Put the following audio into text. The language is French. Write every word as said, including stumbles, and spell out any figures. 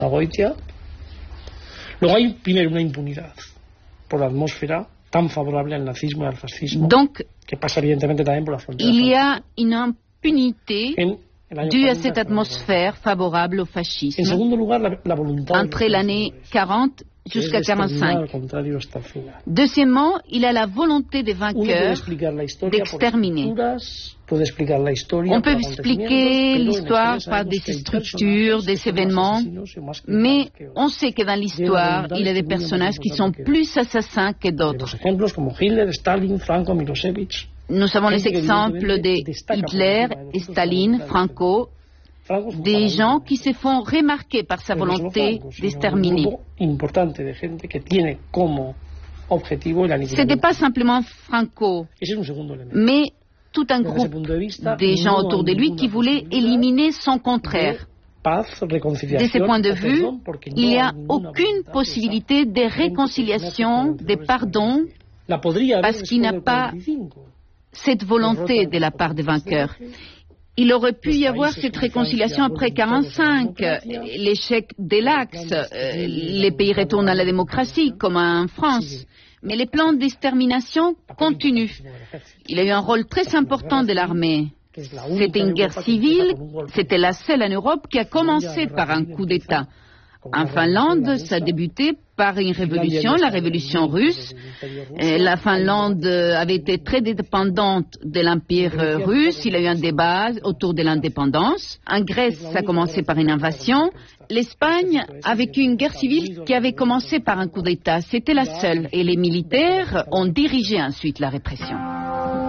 Goitia. Luego hay primero una impunidad por la atmósfera tan favorable al nazismo y al fascismo. Donc, que pasa evidentemente también por la frontera. Il y a une impunité due à cette atmosphère favorable au fascisme. En segundo lugar, la, la voluntad entre l'année quarante jusqu'à quarante-cinq. Deuxièmement, il a la volonté des vainqueurs d'exterminer. On peut expliquer l'histoire par des structures, des événements, mais on sait que dans l'histoire, il y a des personnages qui sont plus assassins que d'autres. Nous avons les exemples de Hitler, Staline, Franco, des gens qui se font remarquer par sa volonté d'exterminer. Ce n'était pas simplement Franco, mais tout un groupe de gens autour de lui qui voulaient éliminer son contraire. De ce point de vue, il n'y a aucune possibilité de réconciliation, de pardon, parce qu'il n'y a pas cette volonté de la part des vainqueurs. Il aurait pu y avoir cette réconciliation après quarante-cinq, l'échec de l'Axe, euh, les pays retournent à la démocratie, comme en France. Mais les plans d'extermination continuent. Il a eu un rôle très important de l'armée. C'était une guerre civile, c'était la seule en Europe qui a commencé par un coup d'État. En Finlande, ça a débuté par une révolution, la révolution russe. Et la Finlande avait été très dépendante de l'Empire russe. Il y a eu un débat autour de l'indépendance. En Grèce, ça a commencé par une invasion. L'Espagne a vécu une guerre civile qui avait commencé par un coup d'État. C'était la seule. Et les militaires ont dirigé ensuite la répression.